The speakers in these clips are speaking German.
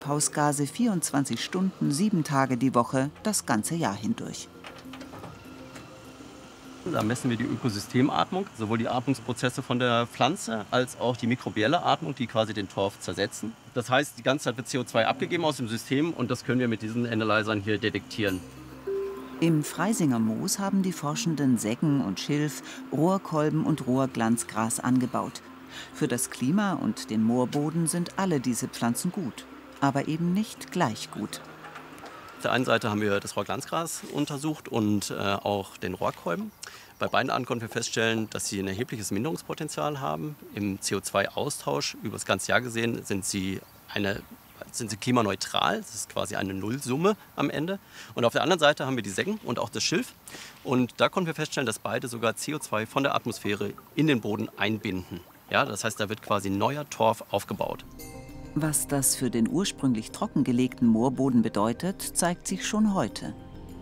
Treibhausgase 24 Stunden, 7 Tage die Woche, das ganze Jahr hindurch. Da messen wir die Ökosystematmung, sowohl die Atmungsprozesse von der Pflanze als auch die mikrobielle Atmung, die quasi den Torf zersetzen. Das heißt, die ganze Zeit wird CO2 abgegeben aus dem System und das können wir mit diesen Analyzern hier detektieren. Im Freisinger Moos haben die Forschenden Seggen und Schilf, Rohrkolben und Rohrglanzgras angebaut. Für das Klima und den Moorboden sind alle diese Pflanzen gut, aber eben nicht gleich gut. Auf der einen Seite haben wir das Rohrglanzgras untersucht und auch den Rohrkolben. Bei beiden Arten konnten wir feststellen, dass sie ein erhebliches Minderungspotenzial haben. Im CO2-Austausch über das ganze Jahr gesehen sind sie klimaneutral. Das ist quasi eine Nullsumme am Ende. Und auf der anderen Seite haben wir die Seggen und auch das Schilf. Und da konnten wir feststellen, dass beide sogar CO2 von der Atmosphäre in den Boden einbinden. Ja, das heißt, da wird quasi neuer Torf aufgebaut. Was das für den ursprünglich trockengelegten Moorboden bedeutet, zeigt sich schon heute.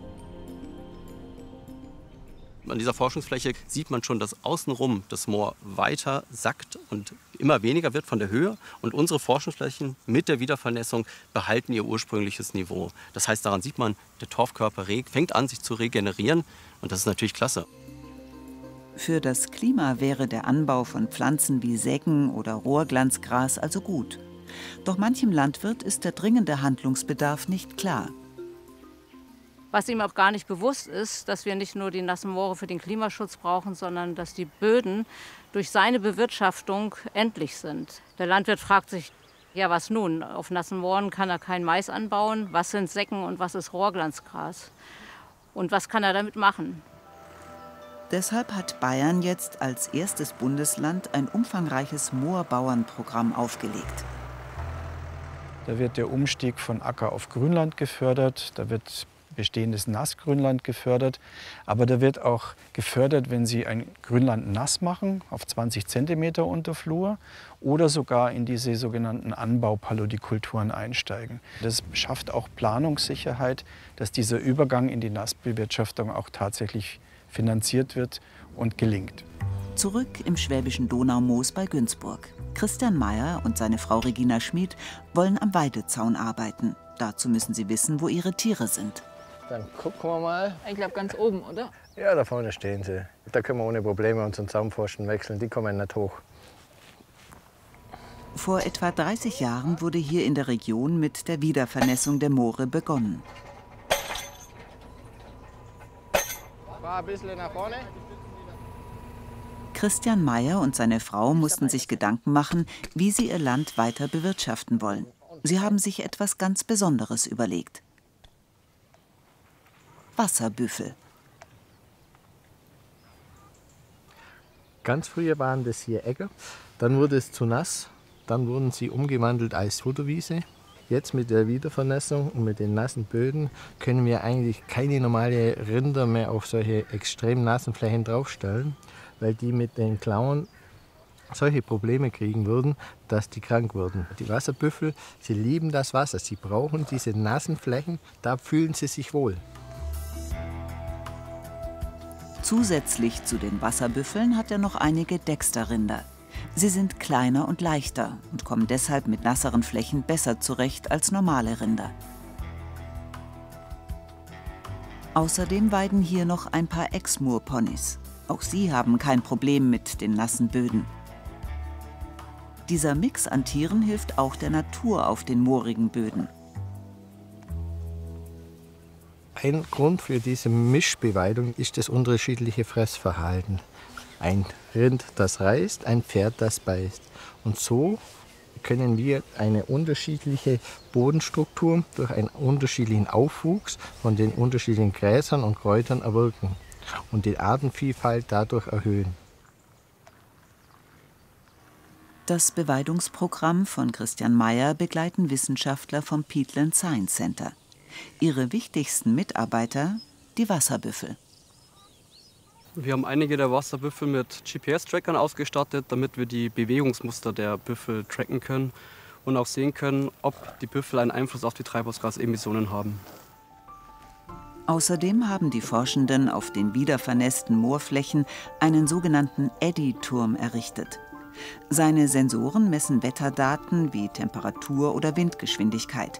An dieser Forschungsfläche sieht man schon, dass außenrum das Moor weiter sackt und immer weniger wird von der Höhe. Und unsere Forschungsflächen mit der Wiedervernässung behalten ihr ursprüngliches Niveau. Das heißt, daran sieht man, der Torfkörper fängt an, sich zu regenerieren. Und das ist natürlich klasse. Für das Klima wäre der Anbau von Pflanzen wie Seggen oder Rohrglanzgras also gut. Doch manchem Landwirt ist der dringende Handlungsbedarf nicht klar. Was ihm auch gar nicht bewusst ist, dass wir nicht nur die nassen Moore für den Klimaschutz brauchen, sondern dass die Böden durch seine Bewirtschaftung endlich sind. Der Landwirt fragt sich, ja was nun? Auf nassen Mooren kann er kein Mais anbauen. Was sind Seggen und was ist Rohrglanzgras? Und was kann er damit machen? Deshalb hat Bayern jetzt als erstes Bundesland ein umfangreiches Moorbauernprogramm aufgelegt. Da wird der Umstieg von Acker auf Grünland gefördert, da wird bestehendes Nassgrünland gefördert, aber da wird auch gefördert, wenn Sie ein Grünland nass machen, auf 20 cm Unterflur oder sogar in diese sogenannten Anbaupalodikulturen einsteigen. Das schafft auch Planungssicherheit, dass dieser Übergang in die Nassbewirtschaftung auch tatsächlich finanziert wird und gelingt. Zurück im schwäbischen Donaumoos bei Günzburg. Christian Meyer und seine Frau Regina Schmid wollen am Weidezaun arbeiten. Dazu müssen sie wissen, wo ihre Tiere sind. Dann gucken wir mal. Ich glaube ganz oben, oder? Ja, da vorne stehen sie. Da können wir ohne Probleme unseren Zaunpfosten wechseln. Die kommen nicht hoch. Vor etwa 30 Jahren wurde hier in der Region mit der Wiedervernässung der Moore begonnen. War ein bisschen nach vorne. Christian Meyer und seine Frau mussten sich Gedanken machen, wie sie ihr Land weiter bewirtschaften wollen. Sie haben sich etwas ganz Besonderes überlegt. Wasserbüffel. Ganz früher waren das hier Äcker. Dann wurde es zu nass. Dann wurden sie umgewandelt als Futterwiese. Jetzt mit der Wiedervernässung und mit den nassen Böden können wir eigentlich keine normale Rinder mehr auf solche extrem nassen Flächen draufstellen, weil die mit den Klauen solche Probleme kriegen würden, dass die krank würden. Die Wasserbüffel, sie lieben das Wasser, sie brauchen diese nassen Flächen, da fühlen sie sich wohl. Zusätzlich zu den Wasserbüffeln hat er noch einige Dexterrinder. Sie sind kleiner und leichter und kommen deshalb mit nasseren Flächen besser zurecht als normale Rinder. Außerdem weiden hier noch ein paar Exmoor-Ponys. Auch sie haben kein Problem mit den nassen Böden. Dieser Mix an Tieren hilft auch der Natur auf den moorigen Böden. Ein Grund für diese Mischbeweidung ist das unterschiedliche Fressverhalten. Ein Rind, das reißt, ein Pferd, das beißt. Und so können wir eine unterschiedliche Bodenstruktur durch einen unterschiedlichen Aufwuchs von den unterschiedlichen Gräsern und Kräutern erwirken und die Artenvielfalt dadurch erhöhen. Das Beweidungsprogramm von Christian Meyer begleiten Wissenschaftler vom Peatland Science Center. Ihre wichtigsten Mitarbeiter, die Wasserbüffel. Wir haben einige der Wasserbüffel mit GPS-Trackern ausgestattet, damit wir die Bewegungsmuster der Büffel tracken können und auch sehen können, ob die Büffel einen Einfluss auf die Treibhausgasemissionen haben. Außerdem haben die Forschenden auf den wiedervernässten Moorflächen einen sogenannten Eddy-Turm errichtet. Seine Sensoren messen Wetterdaten wie Temperatur oder Windgeschwindigkeit.